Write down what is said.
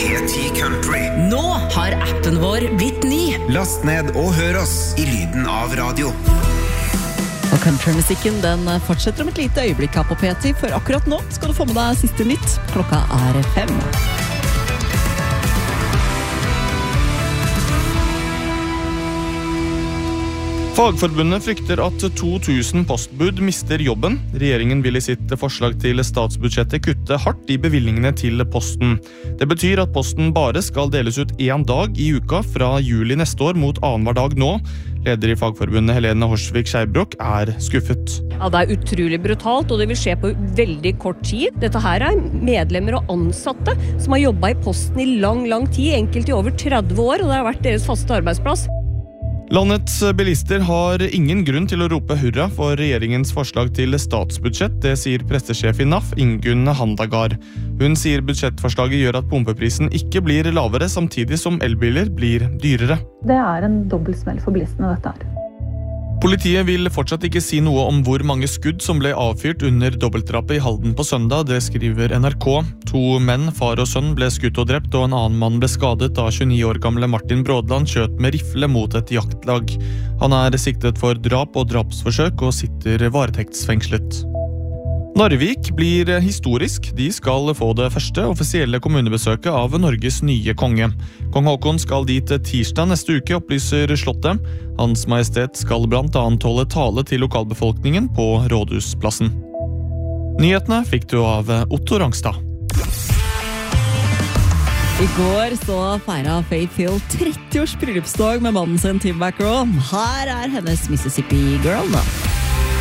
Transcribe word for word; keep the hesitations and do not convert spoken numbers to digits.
P ti Country. Nå har appen vår blitt ny. Last ned og hør oss i lyden av radio. Og countrymusikken den fortsetter om et lite øyeblikk her på P ti, for akkurat nå skal du få med deg siste nytt. Klokka er fem. Fagforbundet frykter at to tusen postbud mister jobben. Regjeringen vil i sitt forslag til statsbudsjettet kutte hardt i bevilgningene til posten. Det betyr at posten bare skal deles ut en dag i uka fra juli neste år mot annenhver dag nå. Leder i Fagforbundet Helene Horsvik Skeibrok er skuffet. Ja, det er utrolig brutalt, og det vil skje på veldig kort tid. Dette her er medlemmer og ansatte som har jobbet i posten i lang, lang tid, enkelt i over tretti år, og det har vært deres faste arbeidsplass. Landets bilister har ingen grunn til å rope hurra for regjeringens forslag til statsbudsjett, det sier pressesjef i N A F, Ingunn Handagard. Hun sier budsjettforslaget gjør at pumpeprisen ikke blir lavere, samtidig som elbiler blir dyrere. Det er en dobbeltsmell for bilistene, dette her. Politiet vil fortsatt ikke si noe om hvor mange skudd som ble avfyrt under dobbeltdrapet i Halden på søndag, det skriver N R K. To menn, far og sønn, ble skutt og drept, og en annen mann ble skadet da tjueni år gamle Martin Brådland skjøt med rifle mot et jaktlag. Han er siktet for drap og drapsforsøk og sitter varetektsfengslet. Narvik blir historisk. De skal få det første offisielle kommunebesøket av Norges nye konge. Kong Håkon skal dit tirsdag neste uke, opplyser Slottet. Hans Majestet skal blant annet holde tale til lokalbefolkningen på Rådhusplassen. Nyhetene fikk du av Otto Rangstad. I går så feiret Faith Hill tretti års bryllupsdag med mannen sin Tim McGraw. Her er hennes Mississippi Girl da.